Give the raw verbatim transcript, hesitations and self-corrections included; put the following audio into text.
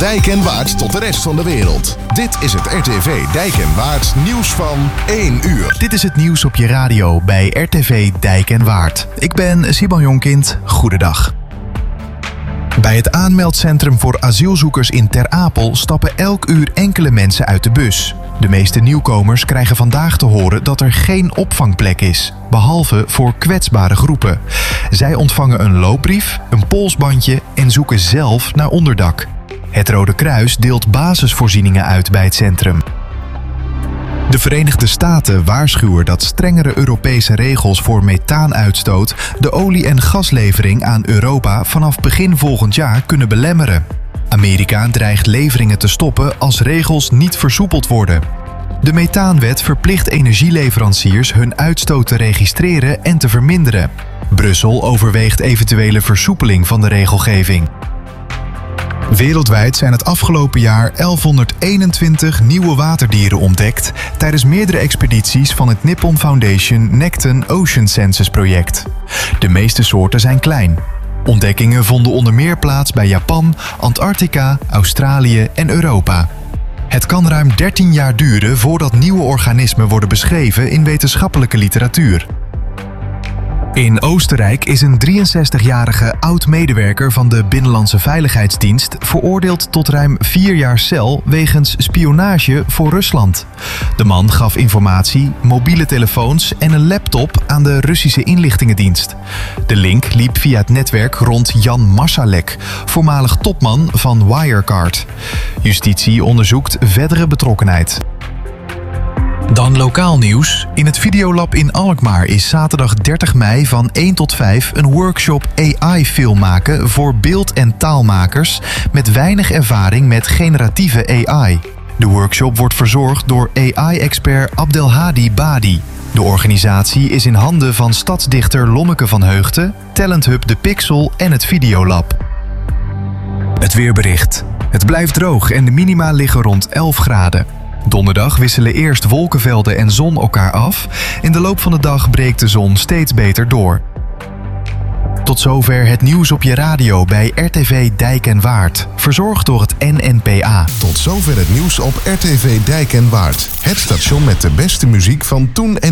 Dijk en Waard tot de rest van de wereld. Dit is het R T V Dijk en Waard nieuws van één uur. Dit is het nieuws op je radio bij R T V Dijk en Waard. Ik ben Simon Jonkind. Goedendag. Bij het aanmeldcentrum voor asielzoekers in Ter Apel stappen elk uur enkele mensen uit de bus. De meeste nieuwkomers krijgen vandaag te horen dat er geen opvangplek is, behalve voor kwetsbare groepen. Zij ontvangen een loopbrief, een polsbandje en zoeken zelf naar onderdak. Het Rode Kruis deelt basisvoorzieningen uit bij het centrum. De Verenigde Staten waarschuwen dat strengere Europese regels voor methaanuitstoot de olie- en gaslevering aan Europa vanaf begin volgend jaar kunnen belemmeren. Amerika dreigt leveringen te stoppen als regels niet versoepeld worden. De methaanwet verplicht energieleveranciers hun uitstoot te registreren en te verminderen. Brussel overweegt eventuele versoepeling van de regelgeving. Wereldwijd zijn het afgelopen jaar elfhonderdeenentwintig nieuwe waterdieren ontdekt tijdens meerdere expedities van het Nippon Foundation Nekton Ocean Census project. De meeste soorten zijn klein. Ontdekkingen vonden onder meer plaats bij Japan, Antarctica, Australië en Europa. Het kan ruim dertien jaar duren voordat nieuwe organismen worden beschreven in wetenschappelijke literatuur. In Oostenrijk is een drieënzestigjarige oud-medewerker van de Binnenlandse Veiligheidsdienst veroordeeld tot ruim vier jaar cel wegens spionage voor Rusland. De man gaf informatie, mobiele telefoons en een laptop aan de Russische inlichtingendienst. De link liep via het netwerk rond Jan Marsalek, voormalig topman van Wirecard. Justitie onderzoekt verdere betrokkenheid. Dan lokaal nieuws. In het Videolab in Alkmaar is zaterdag dertig mei van één tot vijf een workshop A I-film maken voor beeld- en taalmakers met weinig ervaring met generatieve A I. De workshop wordt verzorgd door A I-expert Abdelhadi Badi. De organisatie is in handen van stadsdichter Lonneke van Heugten, Talenthub De Pixel en het Videolab. Het weerbericht. Het blijft droog en de minima liggen rond elf graden. Donderdag wisselen eerst wolkenvelden en zon elkaar af. In de loop van de dag breekt de zon steeds beter door. Tot zover het nieuws op je radio bij R T V Dijk en Waard. Verzorgd door het N N P A. Tot zover het nieuws op R T V Dijk en Waard. Het station met de beste muziek van toen en